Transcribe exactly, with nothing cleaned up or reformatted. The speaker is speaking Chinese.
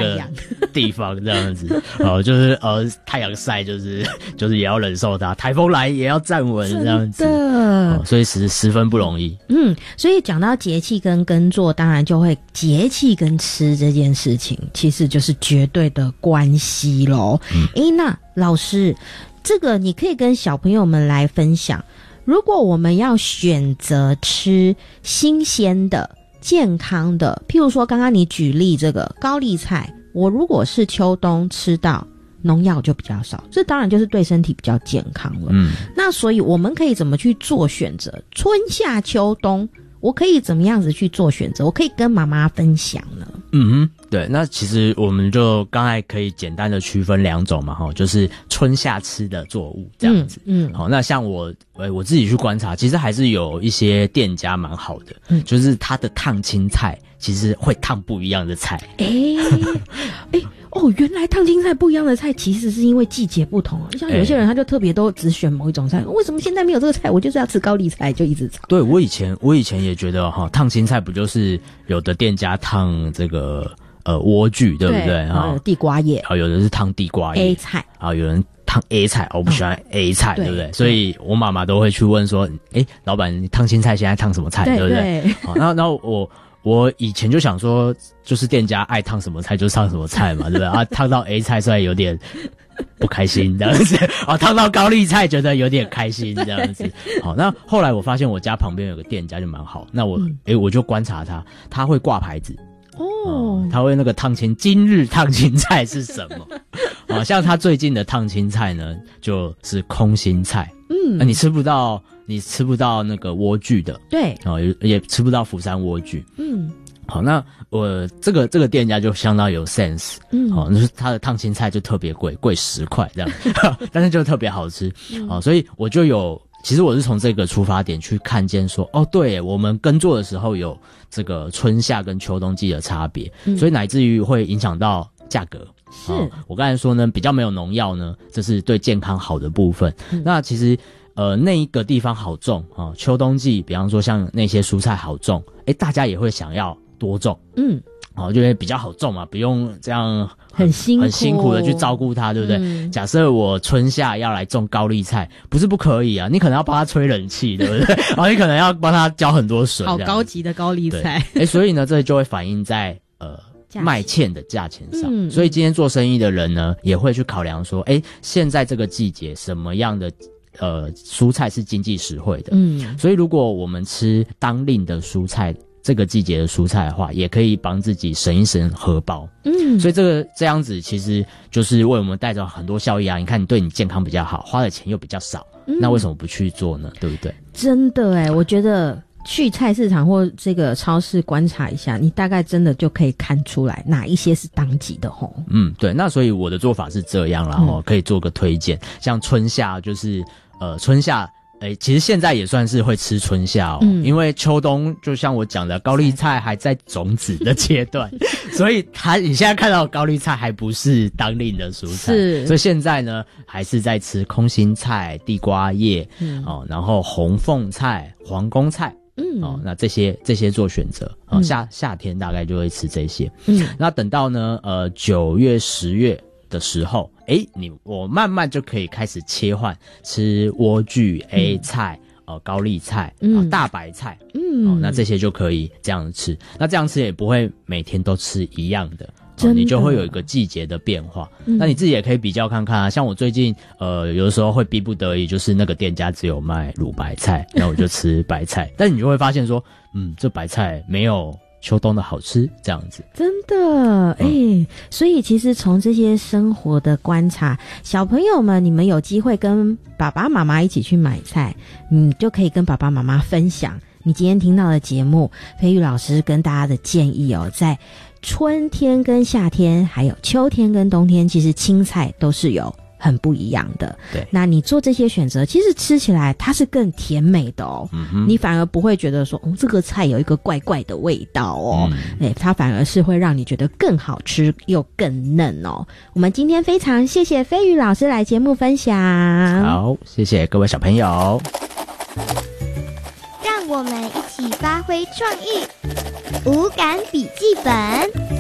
的地方这样子。哦，就是呃太阳晒就是就是也要忍受它，台风来也要站稳这样子。哦，所以十十分不容易。 嗯，所以讲到节气跟耕作，当然就会节气跟吃这件事情，其实就是绝对的关系咯。嗯，诶，那老师，这个你可以跟小朋友们来分享，如果我们要选择吃新鲜的、健康的，譬如说刚刚你举例这个高丽菜，我如果是秋冬吃到，农药就比较少，这当然就是对身体比较健康了。嗯，那所以我们可以怎么去做选择？春夏秋冬，我可以怎么样子去做选择？我可以跟妈妈分享呢？ 嗯哼，对，那其实我们就刚才可以简单的区分两种嘛，哈，就是春夏吃的作物这样子。嗯，好，那像我，呃，我自己去观察，其实还是有一些店家蛮好的，嗯，就是他的烫青菜其实会烫不一样的菜。诶诶。哦，原来烫青菜不一样的菜，其实是因为季节不同啊。像有些人他就特别都只选某一种菜，欸、为什么现在没有这个菜？我就是要吃高丽菜，就一直炒。 对，我以前我以前也觉得哈，烫青菜不就是有的店家烫这个呃莴苣，对不对？ 然后有地瓜叶， 啊，有的是烫地瓜叶 A 菜， 啊，有人烫 A 菜，我不喜欢 A 菜，嗯、对不对？所以我妈妈都会去问说，哎，老板，你烫青菜现在烫什么菜，对, 对不对？好，然后然后我。我以前就想说，就是店家爱烫什么菜就烫什么菜嘛，对不对？啊，烫到 A 菜虽然有点不开心这样子，啊，烫到高丽菜觉得有点开心这样子。好，那后来我发现我家旁边有个店家就蛮好，那我诶、嗯欸、我就观察他，他会挂牌子。哦、嗯，他会那个烫青，今日烫青菜是什么？啊，像他最近的烫青菜呢，就是空心菜。嗯，啊、你吃不到，你吃不到那个莴苣的， 对， 哦，也也吃不到釜山莴苣。嗯，好，那我这个这个店家就相当有 sense。嗯，好、哦，就是他的烫青菜就特别贵，贵十块这样，但是就特别好吃。嗯、哦，所以我就有。其实我是从这个出发点去看见说，哦，对，我们耕作的时候有这个春夏跟秋冬季的差别，嗯、所以乃至于会影响到价格。 是、 哦，我刚才说呢，比较没有农药呢，这是对健康好的部分。嗯、那其实呃那一个地方好种啊、哦，秋冬季，比方说像那些蔬菜好种，诶，大家也会想要多种。嗯。哦，就会比较好种嘛，不用这样很很辛苦很辛苦的去照顾它，对不对？嗯、假设我春夏要来种高丽菜，不是不可以啊，你可能要帮它吹冷气，对不对？然后你可能要帮它浇很多水， 好高级的高丽菜。 哎，所以呢，这就会反映在呃卖芡的价钱上。嗯、所以今天做生意的人呢，也会去考量说，哎，现在这个季节什么样的呃蔬菜是经济实惠的？嗯，所以如果我们吃当令的蔬菜。这个季节的蔬菜的话，也可以帮自己省一省荷包。嗯，所以这个这样子其实就是为我们带着很多效益啊。你看，你对你健康比较好，花的钱又比较少，嗯、那为什么不去做呢？对不对？ 真的诶，我觉得去菜市场或这个超市观察一下，你大概真的就可以看出来哪一些是当季的吼。 嗯，对。那所以我的做法是这样啦，然后可以做个推荐，像春夏就是呃春夏。诶、欸，其实现在也算是会吃春夏哦，嗯、因为秋冬就像我讲的，高丽菜还在种子的阶段，所以它你现在看到的高丽菜还不是当令的蔬菜，是，所以现在呢还是在吃空心菜、地瓜叶，嗯、哦，然后红凤菜、皇宫菜。嗯，哦，那这些这些做选择，哦，嗯、夏夏天大概就会吃这些，嗯，那等到呢，呃，九月、十月。的时候，诶，你我慢慢就可以开始切换吃莴苣、A 菜、嗯、呃高丽菜、嗯、呃、大白菜，嗯、哦，那这些就可以这样吃。那这样吃也不会每天都吃一样的，哦、你就会有一个季节的变化。嗯、那你自己也可以比较看看啊，像我最近呃有的时候会逼不得已，就是那个店家只有卖卤白菜，那我就吃白菜，但你就会发现说，嗯，这白菜没有。秋冬的好吃，这样子真的哎、欸，所以其实从这些生活的观察，小朋友们，你们有机会跟爸爸妈妈一起去买菜，你就可以跟爸爸妈妈分享你今天听到的节目，飞玉老师跟大家的建议哦，在春天跟夏天，还有秋天跟冬天，其实青菜都是有很不一样的。 对， 那你做这些选择，其实吃起来它是更甜美的哦。嗯哼，你反而不会觉得说，哦，这个菜有一个怪怪的味道哦。嗯，哎，它反而是会让你觉得更好吃又更嫩哦。我们今天非常谢谢飞鱼老师来节目分享。 好，谢谢各位小朋友。 让我们一起发挥创意，五感笔记本。